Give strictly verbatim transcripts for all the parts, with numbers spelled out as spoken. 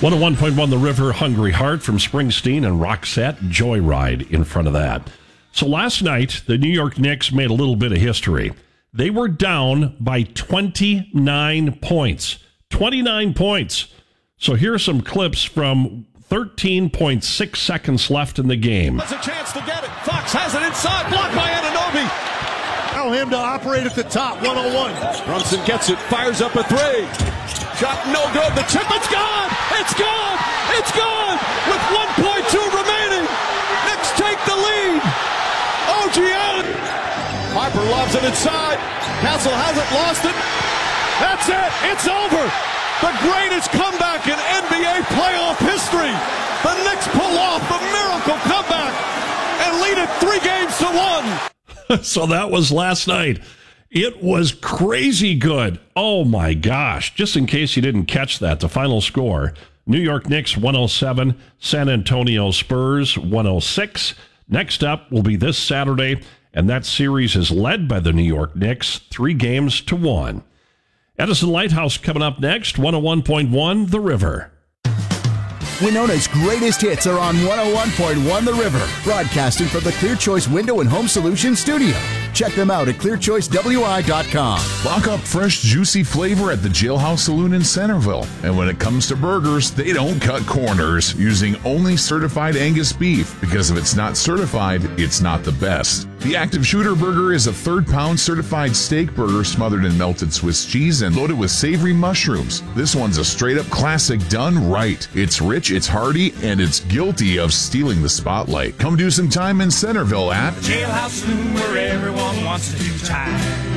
one oh one point one The River, Hungry Heart from Springsteen, and Roxette, Joyride in front of that. So last night, the New York Knicks made a little bit of history. They were down by twenty-nine points. twenty-nine points. So here are some clips from thirteen point six seconds left in the game. There's a chance to get it. Fox has it inside, blocked by Anunoby. Allow him to operate at the top, one oh one. Brunson gets it, fires up a three. Shot no good. The chip, it's gone. It's gone. It's gone. With one point two remaining. Knicks take the lead. O G N. Harper lobs it inside. Castle hasn't lost it. That's it. It's over. The greatest comeback in N B A playoff history. The Knicks pull off the miracle comeback and lead it three games to one. So that was last night. It was crazy good. Oh, my gosh. Just in case you didn't catch that, the final score, New York Knicks one oh seven, San Antonio Spurs one oh six. Next up will be this Saturday, and that series is led by the New York Knicks, three games to one. Edison Lighthouse coming up next, one oh one point one The River. Winona's greatest hits are on one oh one point one The River, broadcasting from the Clear Choice Window and Home Solutions studio. Check them out at clear choice w i dot com. Lock up fresh, juicy flavor at the Jailhouse Saloon in Centerville. And when it comes to burgers, they don't cut corners, using only certified Angus beef, because if it's not certified, it's not the best. The Active Shooter Burger is a third-pound certified steak burger smothered in melted Swiss cheese and loaded with savory mushrooms. This one's a straight-up classic done right. It's rich, it's hearty, and it's guilty of stealing the spotlight. Come do some time in Centerville at Jailhouse Saloon, where everyone wants to do time.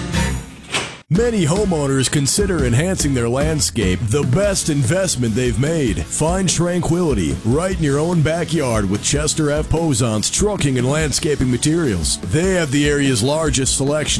Many homeowners consider enhancing their landscape the best investment they've made. Find tranquility right in your own backyard with Chester F. Poson's Trucking and Landscaping Materials. They have the area's largest selection